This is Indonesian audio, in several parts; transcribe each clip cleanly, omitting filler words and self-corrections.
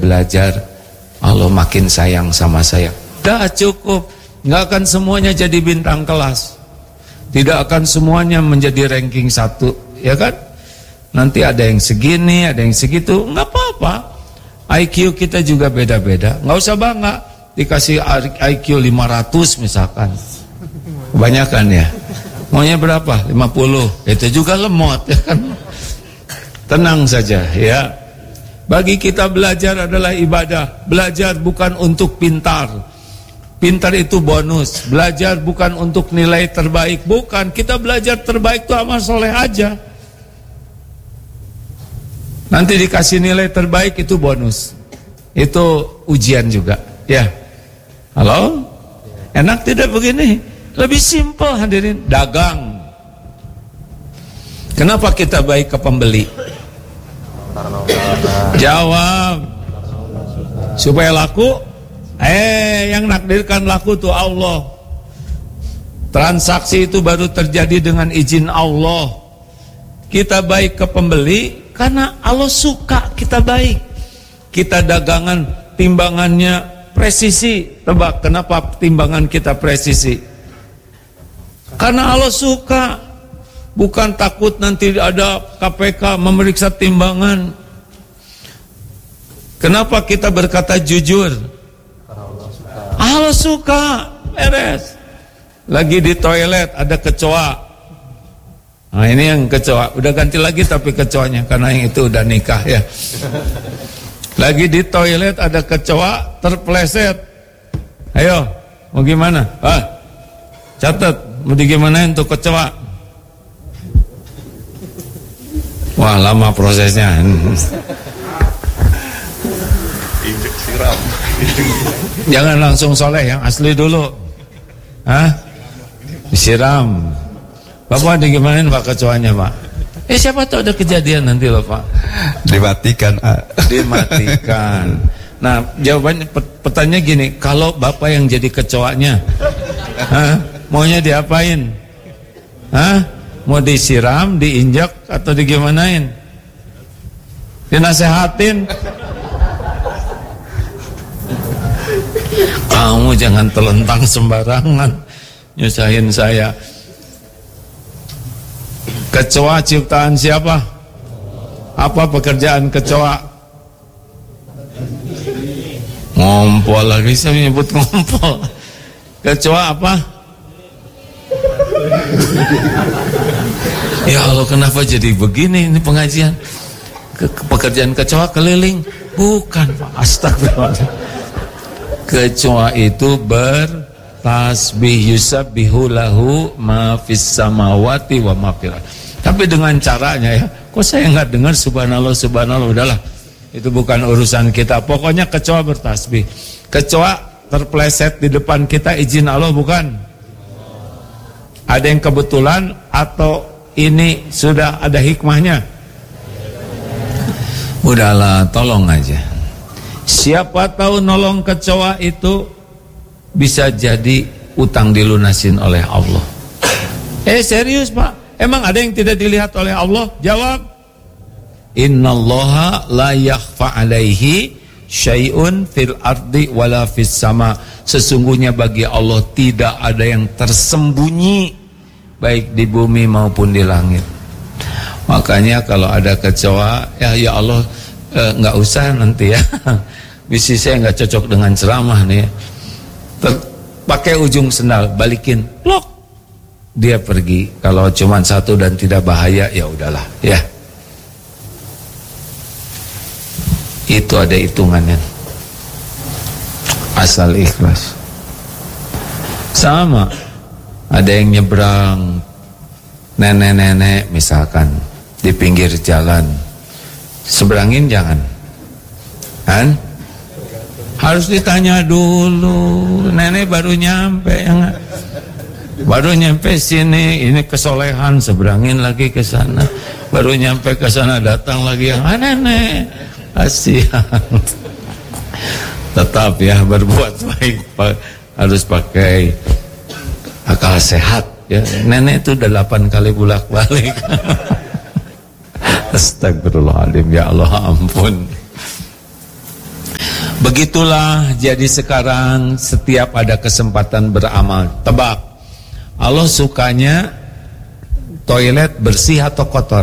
belajar, Allah makin sayang sama saya. Dah cukup. Nggak akan semuanya jadi bintang kelas, tidak akan semuanya menjadi ranking 1, ya kan? Nanti ada yang segini, ada yang segitu, nggak apa-apa. IQ kita juga beda-beda, nggak usah bangga dikasih IQ 500 misalkan, kebanyakan ya. Maunya berapa? 50, itu juga lemot, ya kan? Tenang saja ya. Bagi kita belajar adalah ibadah. Belajar bukan untuk pintar. Pintar itu bonus. Belajar bukan untuk nilai terbaik. Bukan, kita belajar terbaik itu amal soleh aja. Nanti dikasih nilai terbaik itu bonus. Itu ujian juga. Ya. Halo? Enak tidak begini? Lebih simpel hadirin. Dagang. Kenapa kita baik ke pembeli? Jawab. Supaya laku. Yang nakdirkan laku tuh Allah. Transaksi itu baru terjadi dengan izin Allah. Kita baik ke pembeli karena Allah suka kita baik. Kita dagangan, timbangannya presisi. Tebak kenapa timbangan kita presisi? Karena Allah suka. Bukan takut nanti ada KPK memeriksa timbangan. Kenapa kita berkata jujur? Allah suka. Beres. Lagi di toilet ada kecoa. Nah ini yang kecoa. Udah ganti lagi tapi kecoanya, karena yang itu udah nikah ya. Lagi di toilet ada kecoa terpleset. Ayo, mau gimana? Catat, mau digimanain tuh kecoa? Wah, lama prosesnya. Siram. Jangan langsung soleh, yang asli dulu. Disiram. Bapak digimanain Pak kecoanya Pak? Siapa tahu ada kejadian nanti loh Pak. Dimatikan. Dimatikan. Nah, jawabannya pertanyaan gini, kalau Bapak yang jadi kecoanya, maunya diapain? Mau disiram, diinjak, atau digimanain? Dinasehatin? Kamu jangan telentang sembarangan, nyusahin saya. Kecoa ciptaan siapa? Apa pekerjaan kecoa? Ngompol lagi, saya menyebut ngompol. Kecoa apa? Ya Allah, kenapa jadi begini ini pengajian? Pekerjaan kecoa keliling? Bukan Pak, astagfirullah. Kecoa itu bertasbih, yusabbihu lahu ma fis samawati wa ma fil ardh. Tapi dengan caranya ya, kok saya nggak dengar subhanallah subhanallah, udahlah. Itu bukan urusan kita. Pokoknya kecoa bertasbih. Kecoa terpleset di depan kita, izin Allah bukan? Ada yang kebetulan atau ini sudah ada hikmahnya? Udahlah, tolong aja. Siapa tahu nolong kecoa itu bisa jadi utang dilunasin oleh Allah. Serius Pak? Emang ada yang tidak dilihat oleh Allah? Jawab. Innallaha la yakhfa alaihi syai'un fil ardi wala fis sama. Sesungguhnya bagi Allah tidak ada yang tersembunyi, baik di bumi maupun di langit. Makanya kalau ada kecoa, ya Allah, nggak usah nanti ya. Bisnis saya nggak cocok dengan ceramah nih. Pakai ujung sendal, balikin, plok, dia pergi. Kalau cuma satu dan tidak bahaya, ya udahlah, ya. Itu ada hitungannya. Asal ikhlas. Sama, ada yang nyebrang, nenek-nenek misalkan di pinggir jalan, seberangin jangan, kan? Harus ditanya dulu. Nenek baru nyampe, ya gak? Baru nyampe sini, ini kesolehan, seberangin lagi ke sana. Baru nyampe ke sana, datang lagi yang nenek, kasihan. Tetap ya, berbuat baik harus pakai akal sehat ya. Nenek itu udah 8 kali bolak-balik. Astagfirullahaladzim, ya Allah ampun. Begitulah jadi sekarang setiap ada kesempatan beramal. Tebak, Allah sukanya toilet bersih atau kotor?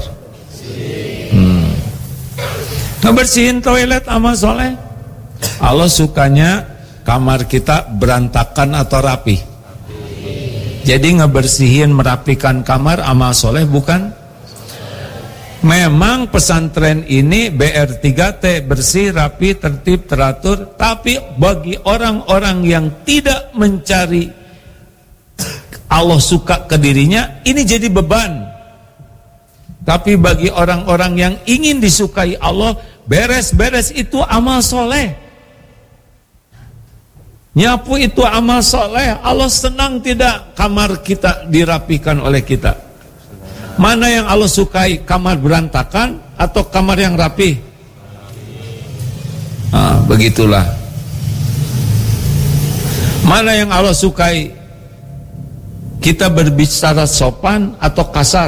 Ngebersihin toilet amal soleh. Allah sukanya kamar kita berantakan atau rapi? Jadi ngebersihin, merapikan kamar amal soleh bukan? Memang pesantren ini BR3T, bersih, rapi, tertib, teratur. Tapi bagi orang-orang yang tidak mencari Allah suka ke dirinya, ini jadi beban. Tapi bagi orang-orang yang ingin disukai Allah, beres-beres itu amal soleh. Nyapu itu amal soleh. Allah senang tidak kamar kita dirapikan oleh kita? Mana yang Allah sukai, kamar berantakan atau kamar yang rapi? Begitulah. Mana yang Allah sukai, kita berbicara sopan atau kasar?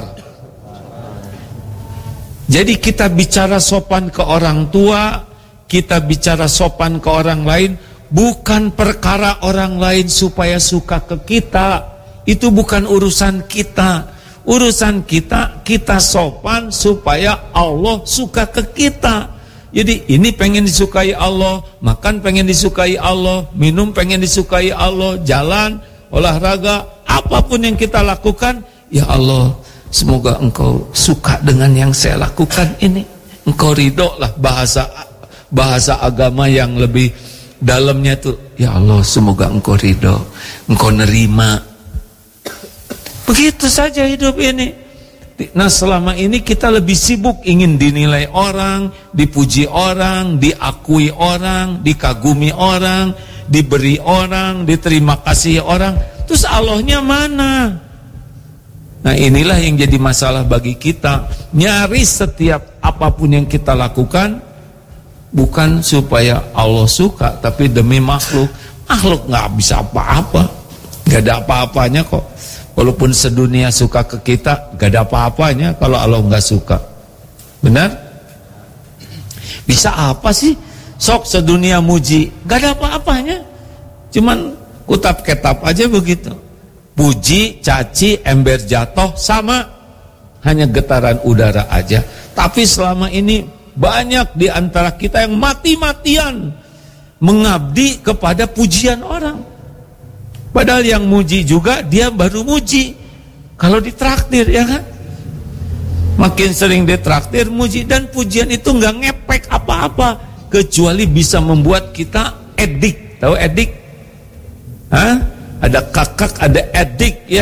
Jadi kita bicara sopan ke orang tua, kita bicara sopan ke orang lain, bukan perkara orang lain supaya suka ke kita. Itu bukan urusan kita. Urusan kita, kita sopan supaya Allah suka ke kita. Jadi ini pengen disukai Allah, makan pengen disukai Allah, minum pengen disukai Allah, jalan, olahraga, apapun yang kita lakukan, ya Allah, semoga Engkau suka dengan yang saya lakukan ini. Engkau ridho lah, bahasa agama yang lebih dalamnya tuh, ya Allah, semoga Engkau ridho, Engkau nerima. Begitu saja hidup ini. Nah, selama ini kita lebih sibuk ingin dinilai orang, dipuji orang, diakui orang, dikagumi orang, diberi orang, diterima kasih orang. Terus Allahnya mana? Nah, inilah yang jadi masalah bagi kita. Nyaris setiap apapun yang kita lakukan bukan supaya Allah suka, tapi demi makhluk. Makhluk gak bisa apa-apa, gak ada apa-apanya kok. Walaupun sedunia suka ke kita, gak ada apa-apanya kalau Allah gak suka. Benar? Bisa apa sih? Sok sedunia muji, gak ada apa-apanya. Cuman kutap ketap aja begitu. Puji, caci, ember jatuh sama, hanya getaran udara aja. Tapi selama ini banyak di antara kita yang mati-matian mengabdi kepada pujian orang. Padahal yang muji juga dia baru muji kalau ditraktir, ya kan? Makin sering ditraktir, muji, dan pujian itu nggak ngepek apa-apa kecuali bisa membuat kita edik. Tahu edik? Hah? Ada kakak, ada edik, ya.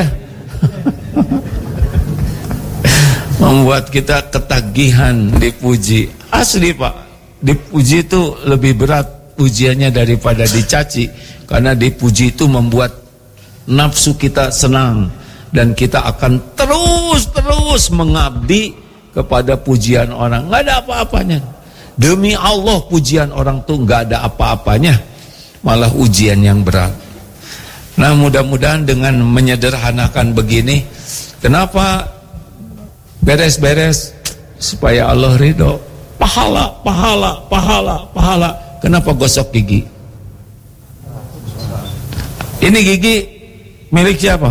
Membuat kita ketagihan dipuji. Asli Pak, dipuji itu lebih berat pujiannya daripada dicaci. Karena dipuji itu membuat nafsu kita senang, dan kita akan terus mengabdi kepada pujian orang. Nggak ada apa-apanya. Demi Allah, pujian orang tuh nggak ada apa-apanya, malah ujian yang berat. Nah, mudah-mudahan dengan menyederhanakan begini, kenapa beres-beres supaya Allah ridho? Pahala. Kenapa gosok gigi? Ini gigi milik siapa?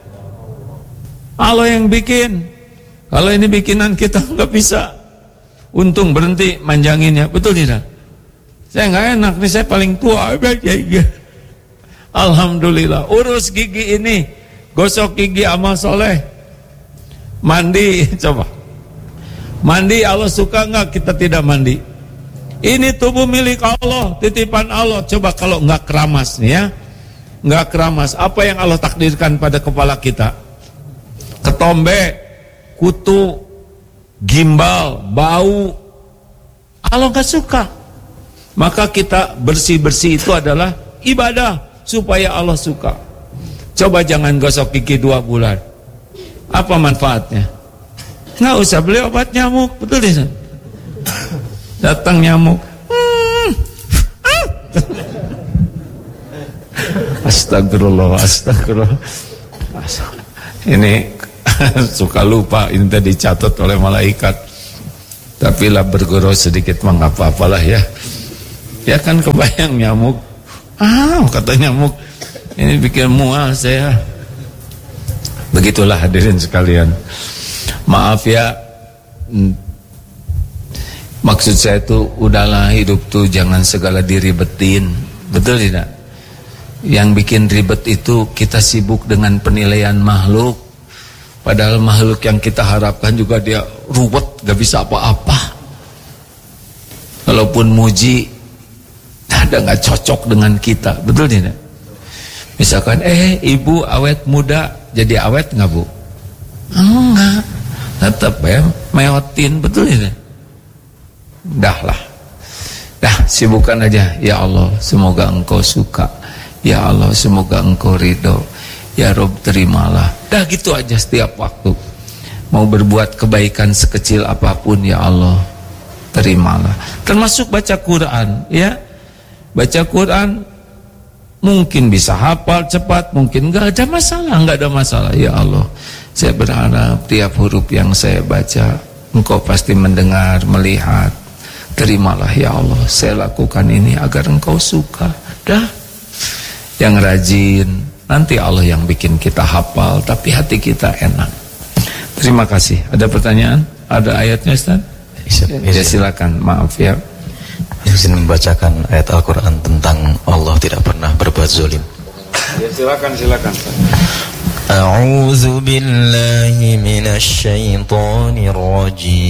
Allah yang bikin. Kalau ini bikinan kita nggak bisa. Untung berhenti manjanginnya, betul tidak? Saya nggak enak nih, saya paling tua. Alhamdulillah, urus gigi ini, gosok gigi amal soleh. Mandi, coba. Mandi Allah suka nggak kita tidak mandi? Ini tubuh milik Allah, titipan Allah. Coba kalau nggak keramas nih ya. Nggak keramas, apa yang Allah takdirkan pada kepala kita? Ketombe, kutu, gimbal, bau. Allah nggak suka. Maka kita bersih-bersih itu adalah ibadah supaya Allah suka. Coba jangan gosok gigi 2 bulan. Apa manfaatnya? Nggak usah beli obat nyamuk, betul tidak? Datang nyamuk. Astagfirullah. Ini suka lupa, ini tadi dicatat oleh malaikat. Tapi lah berguru sedikit mengapa-apalah ya. Ya kan kebayang nyamuk. Kata nyamuk, ini bikin mual saya. Begitulah hadirin sekalian. Maaf ya, maksud saya itu udahlah, hidup tuh jangan segala diribetin. Betul tidak? Yang bikin ribet itu kita sibuk dengan penilaian makhluk. Padahal makhluk yang kita harapkan juga dia ruwet, gak bisa apa-apa. Walaupun muji, ada gak cocok dengan kita. Betul tidak? Misalkan, ibu awet muda, jadi awet gak bu? Enggak. Tetap ya, meotin. Betul tidak? Dah sibukkan aja. Ya Allah, semoga engkau suka. Ya Allah, semoga engkau ridho. Ya Rob, terimalah. Dah gitu aja setiap waktu. Mau berbuat kebaikan sekecil apapun, ya Allah, terimalah. Termasuk baca Quran, ya. Baca Quran mungkin bisa hafal cepat, mungkin enggak ada masalah. Ya Allah, saya berharap tiap huruf yang saya baca engkau pasti mendengar, melihat. Terimalah ya Allah, saya lakukan ini agar engkau suka. Dah. Yang rajin, nanti Allah yang bikin kita hafal, tapi hati kita enak. Terima kasih. Ada pertanyaan? Ada ayatnya, Ustaz? Ya silakan, maaf ya. Izin membacakan ayat Al-Quran tentang Allah tidak pernah berbuat zalim. Ya silakan. A'udzu billahi minasy syaithanir rajim.